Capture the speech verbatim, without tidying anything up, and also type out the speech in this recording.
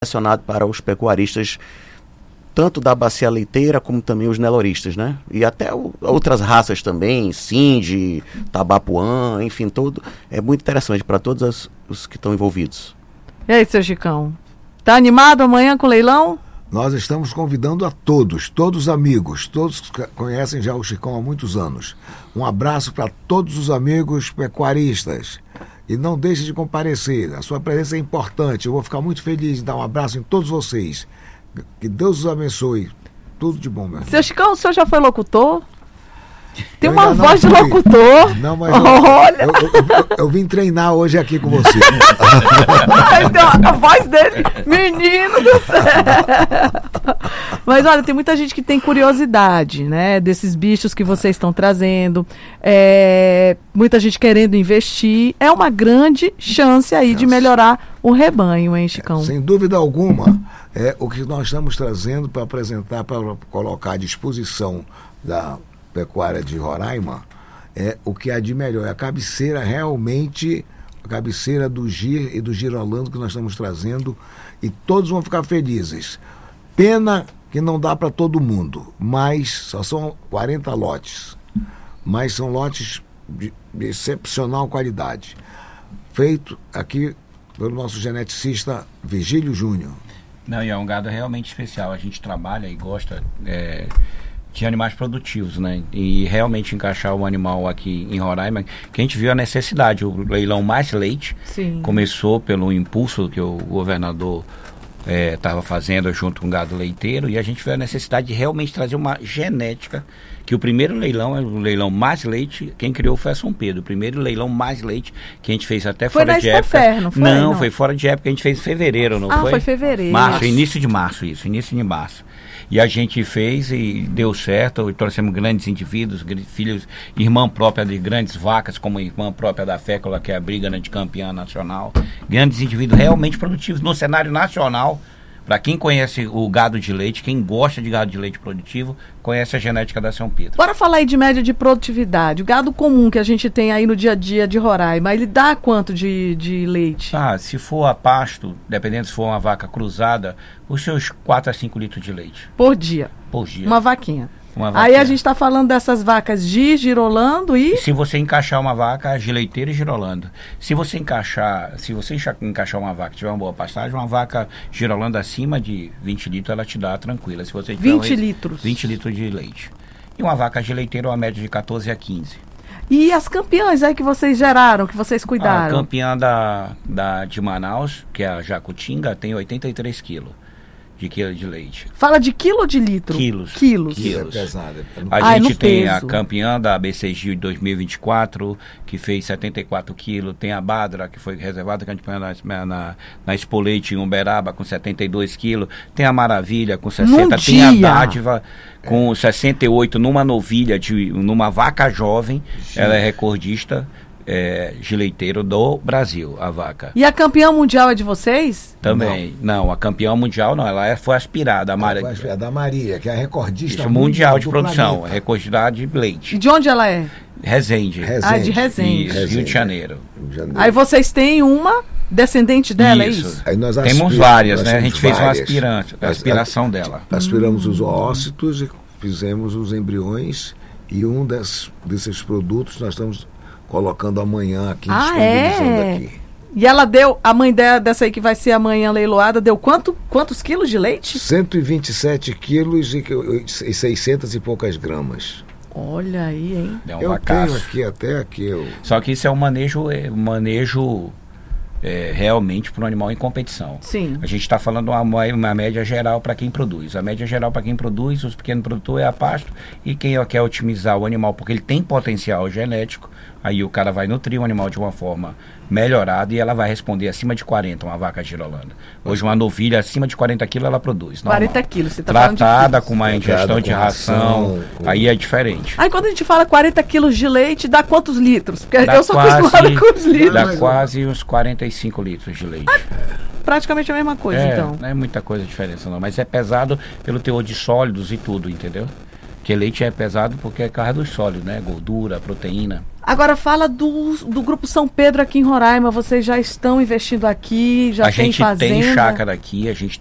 direcionado para os pecuaristas, tanto da bacia leiteira como também os neloristas, né? E até o, outras raças também, Sindhi, Tabapuã, enfim, todo. É muito interessante para todos os, os que estão envolvidos. E aí, seu Chicão? Tá animado amanhã com o leilão? Nós estamos convidando a todos, todos os amigos, todos que conhecem já o Chicão há muitos anos. Um abraço para todos os amigos pecuaristas. E não deixe de comparecer, a sua presença é importante. Eu vou ficar muito feliz em dar um abraço em todos vocês. Que Deus os abençoe. Tudo de bom, meu irmão. Seu Chicão, o senhor já foi locutor? Tem Eu uma voz de fui. locutor. Não, mas eu, Olha! eu, eu, eu, eu vim treinar hoje aqui com você. Então, a voz dele, menino do céu. Mas olha, tem muita gente que tem curiosidade, né? Desses bichos que vocês estão trazendo. É, muita gente querendo investir. É uma grande chance aí de melhorar o rebanho, hein, Chicão? É, sem dúvida alguma. É o que nós estamos trazendo para apresentar, para colocar à disposição da pecuária de Roraima, é o que há de melhor. É a cabeceira realmente, a cabeceira do Gir e do Girolando que nós estamos trazendo, e todos vão ficar felizes. Pena que não dá para todo mundo, mas só são quarenta lotes, mas são lotes de, de excepcional qualidade, feito aqui pelo nosso geneticista Virgílio Júnior. Não, e é um gado realmente especial. A gente trabalha e gosta é, de animais produtivos, né? E realmente encaixar o animal aqui em Roraima, que a gente viu a necessidade. O leilão Mais Leite Sim. começou pelo impulso que o governador estava é, fazendo junto com o gado leiteiro, e a gente viu a necessidade de realmente trazer uma genética, que o primeiro leilão, o leilão Mais Leite, quem criou foi a São Pedro. O primeiro leilão Mais Leite, que a gente fez até foi fora de época. Expofer, não foi? Não, não, foi fora de época, a gente fez em fevereiro, não ah, foi? Ah, foi fevereiro. Março, início de março, isso, início de março. E a gente fez e deu certo, e trouxemos grandes indivíduos, filhos, irmã própria de grandes vacas, como a irmã própria da Fécula, que é a Brígana de campeã nacional. Grandes indivíduos realmente produtivos no cenário nacional. Para quem conhece o gado de leite, quem gosta de gado de leite produtivo, conhece a genética da São Pedro. Bora falar aí de média de produtividade. O gado comum que a gente tem aí no dia a dia de Roraima, ele dá quanto de, de leite? Ah, se for a pasto, dependendo se for uma vaca cruzada, os seus quatro a cinco litros de leite. Por dia? Por dia. Uma vaquinha. Uma Aí a gente está falando dessas vacas de Girolando e... Se você encaixar uma vaca de leiteiro e Girolando. Se você encaixar, se você encaixar uma vaca que tiver uma boa pastagem, uma vaca Girolando acima de vinte litros, ela te dá tranquila. Se você tiver vinte um, litros? vinte litros de leite. E uma vaca de leiteiro, uma média de quatorze a quinze. E as campeãs aí que vocês geraram, que vocês cuidaram? A campeã da, da, de Manaus, que é a Jacutinga, tem oitenta e três quilos. De quilo de leite. Fala de quilo ou de litro? Quilos. Quilos. Quilos. É pesado, é a ah, gente é tem peso. A campeã da B C G de dois mil e vinte e quatro, que fez setenta e quatro quilos. Tem a Badra, que foi reservada campeã na, na, na Expoleite em Uberaba, com setenta e dois quilos. Tem a Maravilha, com sessenta. Num Tem a dia. Dádiva, com é. sessenta e oito, numa novilha, de, numa vaca jovem. Sim. Ela é recordista. É, de leiteiro do Brasil, a vaca. E a campeã mundial é de vocês? Também. Não, não a campeã mundial não, ela é, foi aspirada. A Maria, foi aspirada, a Maria, que é a recordista isso, mundial de produção, planeta. Recordista de leite. E de onde ela é? Resende. Resende. Ah, de Resende. Isso, Resende. Rio de Janeiro. Rio de Janeiro. Aí vocês têm uma descendente dela, isso. é isso? Aí nós Temos aspiramos, várias, nós né? A gente fez várias. uma aspirante, a aspiração As, dela. Aspiramos hum. os oócitos e fizemos os embriões, e um des, desses produtos nós estamos colocando amanhã aqui, ah, disponibilizando é? aqui. E ela deu, a mãe dela, dessa aí que vai ser amanhã leiloada, deu quanto, quantos quilos de leite? cento e vinte e sete quilos e, e seiscentas e poucas gramas. Olha aí, hein? É um eu vacaço. tenho aqui até aqui. Eu... Só que isso é um manejo, é, manejo é, realmente para um animal em competição. Sim. A gente está falando uma, uma média geral para quem produz. A média geral para quem produz, os pequenos produtores é a pasto, e quem quer otimizar o animal, porque ele tem potencial genético, aí o cara vai nutrir o animal de uma forma melhorada e ela vai responder acima de quarenta, uma vaca girolanda. Hoje uma novilha acima de quarenta quilos ela produz. Normal. quarenta quilos, você está falando de Tratada com uma Tratada ingestão com de ração, ração com... aí é diferente. Aí quando a gente fala quarenta quilos de leite, dá quantos litros? Porque dá eu sou quase, acostumada com os litros. Dá quase uns quarenta e cinco litros de leite. Praticamente a mesma coisa, é, então. Não é muita coisa diferença não, mas é pesado pelo teor de sólidos e tudo, entendeu? Porque leite é pesado porque é carga dos sólidos, né? Gordura, proteína. Agora fala do, do Grupo São Pedro aqui em Roraima. Vocês já estão investindo aqui, já a tem gente fazenda? tem chácara aqui, a gente